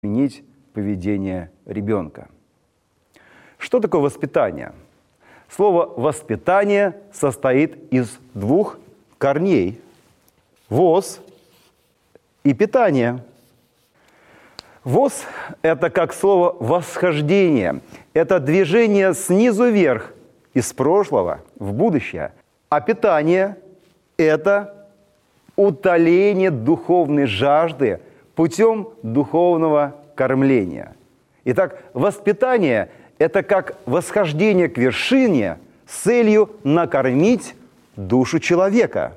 изменить поведение ребенка. Что такое воспитание? Слово «воспитание» состоит из двух корней – «воз» и «питание». «Воз» – это как слово «восхождение». Это движение снизу вверх, из прошлого в будущее. А питание – это утоление духовной жажды путем духовного кормления. Итак, воспитание – это как восхождение к вершине с целью накормить душу человека.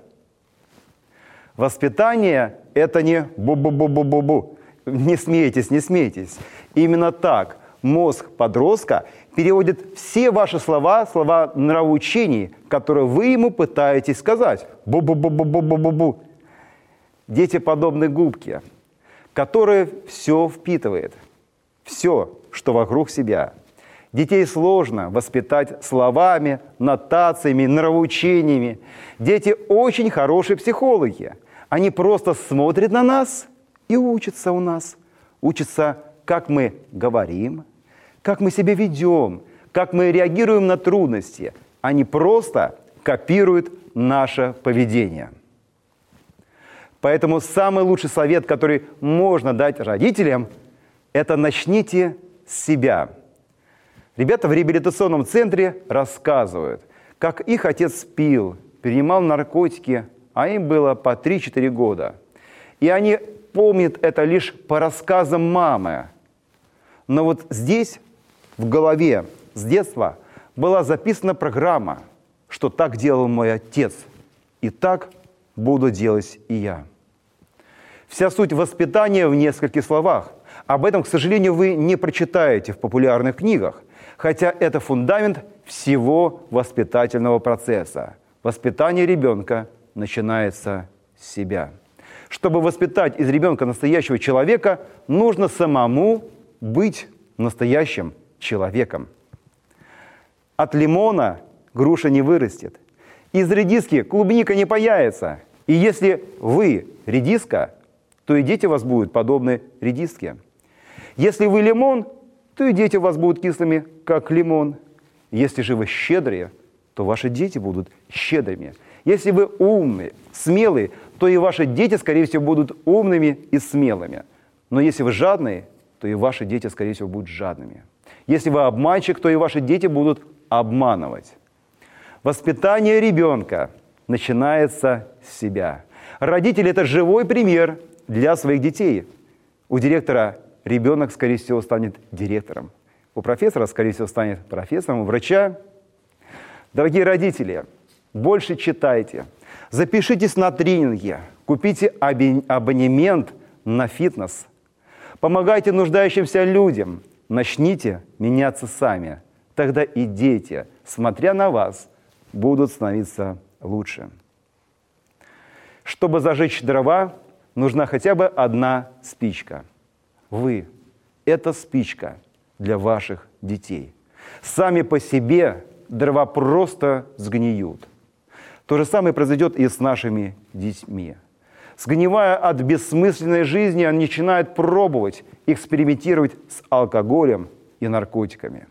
Воспитание – это не бу-бу-бу-бу-бу-бу. Не смейтесь, не смейтесь. Именно так мозг подростка переводит все ваши слова нравоучений, которые вы ему пытаетесь сказать. Бу-бу-бу-бу-бу-бу-бу. Дети подобны губке, которая все впитывает. Все, что вокруг себя. Детей сложно воспитать словами, нотациями, нравоучениями. Дети очень хорошие психологи. Они просто смотрят на нас и учатся у нас. Учатся, как мы говорим, как мы себя ведем, как мы реагируем на трудности. Они просто копируют наше поведение. Поэтому самый лучший совет, который можно дать родителям, это начните с себя. Ребята в реабилитационном центре рассказывают, как их отец пил, принимал наркотики, а им было по 3-4 года. И они помнят это лишь по рассказам мамы. Но вот здесь, в голове, с детства, была записана программа, что так делал мой отец, и так буду делать и я. Вся суть воспитания в нескольких словах. Об этом, к сожалению, вы не прочитаете в популярных книгах, хотя это фундамент всего воспитательного процесса. Воспитание ребенка начинается с себя. Чтобы воспитать из ребенка настоящего человека, нужно самому быть настоящим человеком. От лимона груша не вырастет. Из редиски клубника не появится. И если вы редиска, то и дети у вас будут подобны редиске. Если вы лимон, то и дети у вас будут кислыми, как лимон. Если же вы щедрые, то ваши дети будут щедрыми. Если вы умные, смелые, то и ваши дети, скорее всего, будут умными и смелыми. Но если вы жадные, то и ваши дети, скорее всего, будут жадными. Если вы обманщик, то и ваши дети будут обманывать. Воспитание ребенка начинается с себя. Родители – это живой пример для своих детей. У директора ребенок, скорее всего, станет директором. У профессора, скорее всего, станет профессором, у врача. Дорогие родители, больше читайте, запишитесь на тренинги, купите абонемент на фитнес, помогайте нуждающимся людям, начните меняться сами. Тогда и дети, смотря на вас, будут становиться лучше. Чтобы зажечь дрова, нужна хотя бы одна спичка. Вы – это спичка для ваших детей. Сами по себе дрова просто сгниют. То же самое произойдет и с нашими детьми. Сгнивая от бессмысленной жизни, они начинают пробовать, экспериментировать с алкоголем и наркотиками.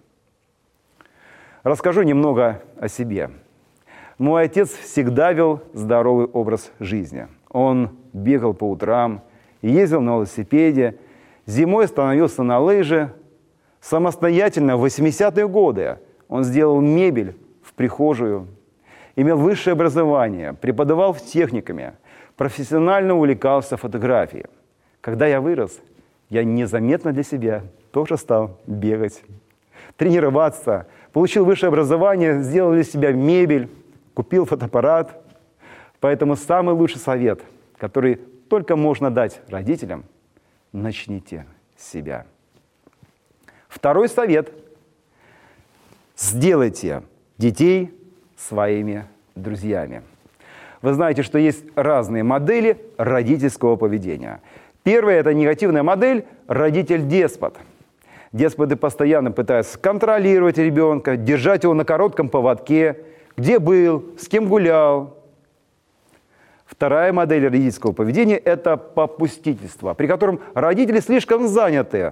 Расскажу немного о себе. Мой отец всегда вел здоровый образ жизни. Он бегал по утрам, ездил на велосипеде, зимой становился на лыжи. Самостоятельно в 80-е годы он сделал мебель в прихожую, имел высшее образование, преподавал в техникуме, профессионально увлекался фотографией. Когда я вырос, я незаметно для себя тоже стал бегать, тренироваться, получил высшее образование, сделал для себя мебель, купил фотоаппарат. Поэтому самый лучший совет, который только можно дать родителям – начните с себя. Второй совет – сделайте детей своими друзьями. Вы знаете, что есть разные модели родительского поведения. Первая – это негативная модель родитель-деспот. Деспоты постоянно пытаются контролировать ребенка, держать его на коротком поводке, где был, с кем гулял. Вторая модель родительского поведения – это попустительство, при котором родители слишком заняты